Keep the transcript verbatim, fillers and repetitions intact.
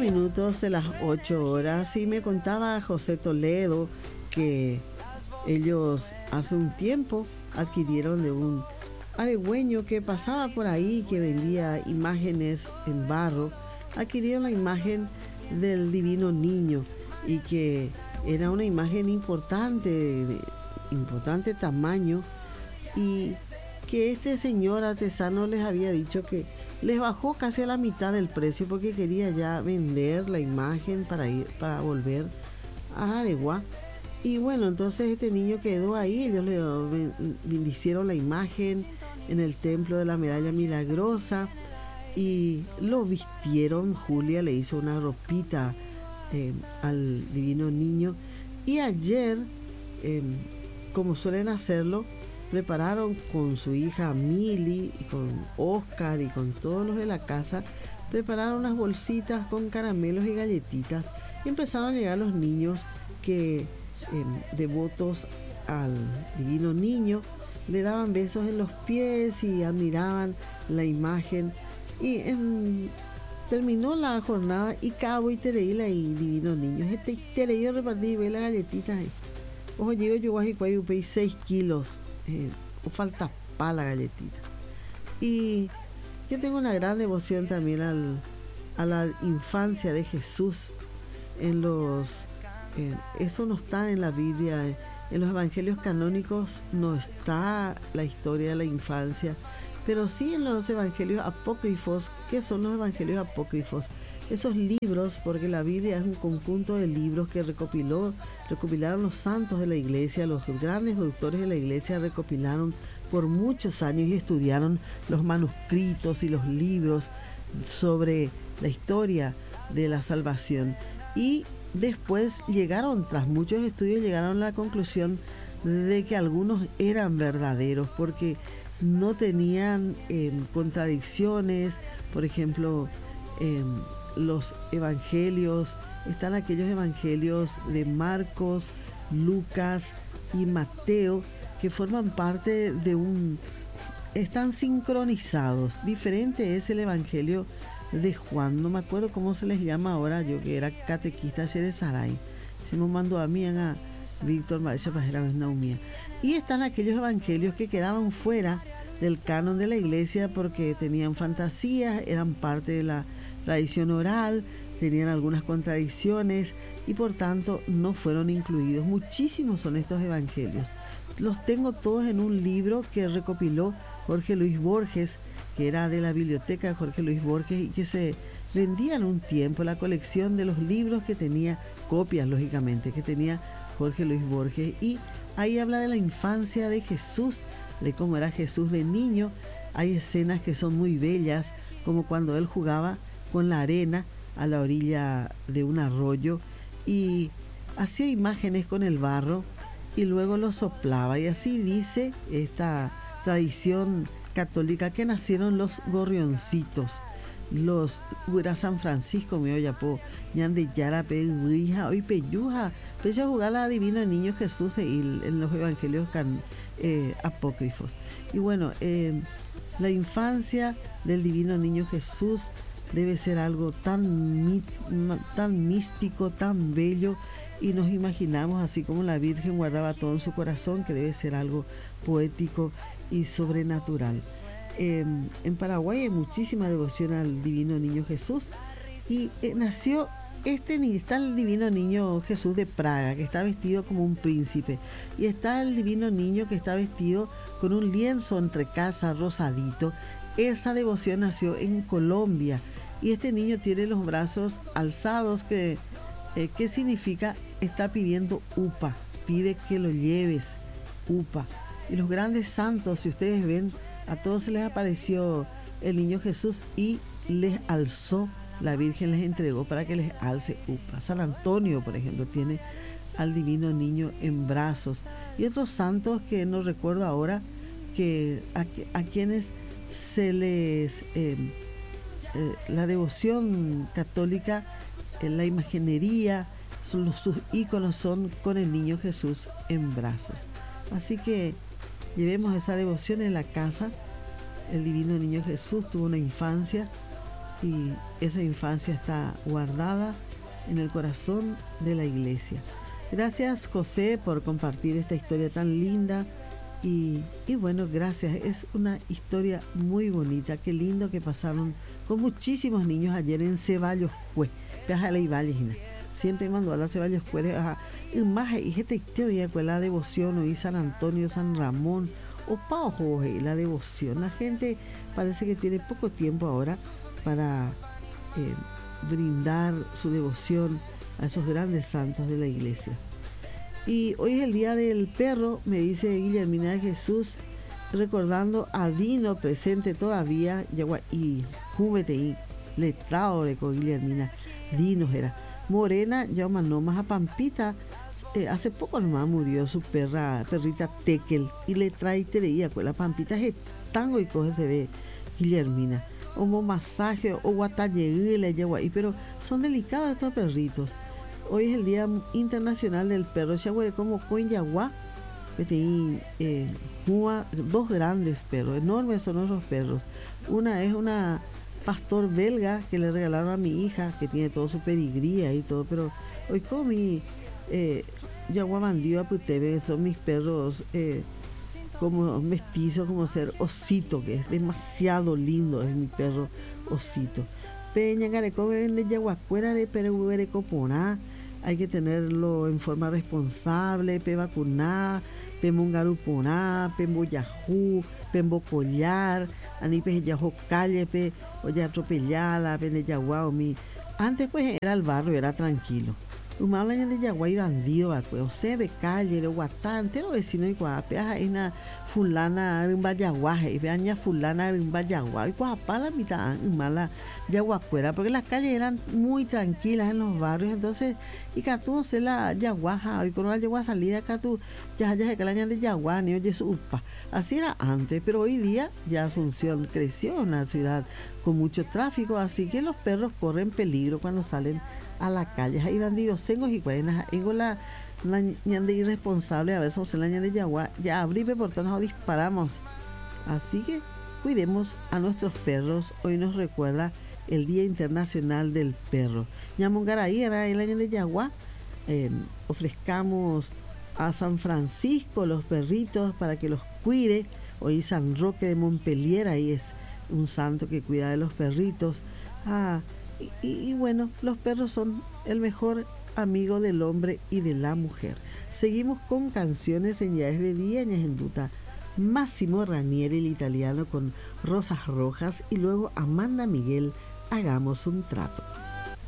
minutos de las ocho horas y me contaba José Toledo que ellos hace un tiempo adquirieron de un aregüeño que pasaba por ahí, que vendía imágenes en barro, adquirieron la imagen del Divino Niño y que era una imagen importante, de importante tamaño, y que este señor artesano les había dicho que les bajó casi a la mitad del precio porque quería ya vender la imagen para ir para volver a Areguá. Y bueno, entonces este niño quedó ahí, ellos le bendicieron la imagen en el templo de la Medalla Milagrosa y lo vistieron. Julia le hizo una ropita eh, al Divino Niño, y ayer, eh, como suelen hacerlo, prepararon con su hija Mili y con Oscar y con todos los de la casa, prepararon unas bolsitas con caramelos y galletitas, y empezaron a llegar los niños que eh, devotos al Divino Niño le daban besos en los pies y admiraban la imagen. Y en, terminó la jornada y Cabo y Tereila y Divino Niño este Tereila repartí y ve las galletitas ahí. Ojo, llego yo a Jicuayupey seis kilos. Eh, o falta para la galletita. Y yo tengo una gran devoción también al, a la infancia de Jesús. En los eh, eso no está en la Biblia, en los evangelios canónicos no está la historia de la infancia, pero sí en los evangelios apócrifos. ¿Qué son los evangelios apócrifos? Esos libros, porque la Biblia es un conjunto de libros que recopiló, recopilaron los santos de la iglesia, los grandes doctores de la iglesia recopilaron por muchos años y estudiaron los manuscritos y los libros sobre la historia de la salvación. Y después llegaron, tras muchos estudios, llegaron a la conclusión de que algunos eran verdaderos porque no tenían eh, contradicciones. Por ejemplo, eh, los evangelios, están aquellos evangelios de Marcos, Lucas y Mateo que forman parte de un, están sincronizados. Diferente es el evangelio de Juan, no me acuerdo cómo se les llama ahora, yo que era catequista de Saray, se me mandó a mí a Víctor Maestra Pajera Naumía. Y están aquellos evangelios que quedaron fuera del canon de la iglesia porque tenían fantasías, eran parte de la tradición oral, tenían algunas contradicciones y por tanto no fueron incluidos. Muchísimos son estos evangelios. Los tengo todos en un libro que recopiló Jorge Luis Borges, que era de la biblioteca de Jorge Luis Borges y que se vendía en un tiempo, la colección de los libros que tenía, copias lógicamente, que tenía Jorge Luis Borges. Y ahí habla de la infancia de Jesús, de cómo era Jesús de niño. Hay escenas que son muy bellas, como cuando él jugaba con la arena a la orilla de un arroyo y hacía imágenes con el barro y luego lo soplaba, y así dice esta tradición católica que nacieron los gorrioncitos, los Ura San Francisco, mi oyapo, ñan de Yara, Peguija, hoy Peyuja, Peya jugar la Divina Niño Jesús en los evangelios can, eh, apócrifos. Y bueno, eh, la infancia del Divino Niño Jesús debe ser algo tan, tan místico, tan bello, y nos imaginamos, así como la Virgen guardaba todo en su corazón, que debe ser algo poético y sobrenatural. Eh, en Paraguay hay muchísima devoción al Divino Niño Jesús, y eh, nació este, está el Divino Niño Jesús de Praga, que está vestido como un príncipe, y está el Divino Niño que está vestido con un lienzo entre casa rosadito. Esa devoción nació en Colombia, y este niño tiene los brazos alzados, que, eh, ¿qué significa? Está pidiendo upa, pide que lo lleves, upa. Y los grandes santos, si ustedes ven, a todos se les apareció el niño Jesús y les alzó, la Virgen les entregó para que les alce upa. San Antonio, por ejemplo, tiene al Divino Niño en brazos, y otros santos que no recuerdo ahora, que a, a quienes se les eh, eh, la devoción católica, eh, la imaginería, son los, sus íconos son con el niño Jesús en brazos. Así que llevemos esa devoción en la casa. El Divino Niño Jesús tuvo una infancia y esa infancia está guardada en el corazón de la iglesia. Gracias, José, por compartir esta historia tan linda y, y bueno, gracias, es una historia muy bonita. Qué lindo que pasaron con muchísimos niños ayer en Ceballos Cue, Pejala y Valles. Siempre cuando habla Ceballos Cue, más y este historia con la devoción, y San Antonio, San Ramón, o Pau, y la devoción. La gente parece que tiene poco tiempo ahora para eh, brindar su devoción a esos grandes santos de la iglesia. Y hoy es el día del perro, me dice Guillermina de Jesús, recordando a Dino presente todavía, y Júbete, letrado de con Guillermina, Dino era. Morena, ya mandó más a Pampita, eh, hace poco nomás murió su perra, perrita Tekel, y le trae tereía, pues la Pampita es tango y coge se ve Guillermina. Como masaje o guatayeguile, pero son delicados estos perritos. Hoy es el Día Internacional del Perro. Chaguare como Coinyaguá, eh, dos grandes perros, enormes son esos perros. Una es una pastor belga que le regalaron a mi hija, que tiene todo su pedigría y todo, pero hoy con mi eh, Yaguá Bandido a Putebe, son mis perros eh, como mestizo, como ser Osito, que es demasiado lindo, es mi perro Osito. Peña Gareco vende yaguacuera de Perecoponá, hay que tenerlo en forma responsable, pe vacunar, pe mongaruponá, pe mboyajú, pe mbocollar, ani pe yajo calle, pe oya atropellada, pe de yaguá, mi. Antes pues era el barrio, era tranquilo. Humano de Yaguá y bandido, pues, o sea, de calle, de Guatán, pero vecino y guape, hay una fulana en Vallaguaje, y vean ya fulana en Vallaguá, y guapa la mitad, y mala Yaguacuera, porque las calles eran muy tranquilas en los barrios, entonces, y Catú se la Yaguaja, y con la Yaguá salida, Catú, ya ya se calañan de Yaguá, ni oye su upa. Así era antes, pero hoy día ya Asunción creció, una ciudad con mucho tráfico, así que los perros corren peligro cuando salen a la calle. Hay bandidos cengos y cuenas, en la ñan de irresponsable, a veces se la ñan de Yaguá, ya abrimos por todos disparamos. Así que cuidemos a nuestros perros. Hoy nos recuerda el Día Internacional del Perro. Ñamongaray era el año de Yaguá. Eh, ofrezcamos a San Francisco los perritos para que los cuide. Hoy San Roque de Montpellier, ahí es un santo que cuida de los perritos. Ah, Y, y bueno, los perros son el mejor amigo del hombre y de la mujer. Seguimos con canciones en Ya es de día, en Duta. Máximo Ranieri, el italiano, con Rosas Rojas, y luego Amanda Miguel, Hagamos un trato.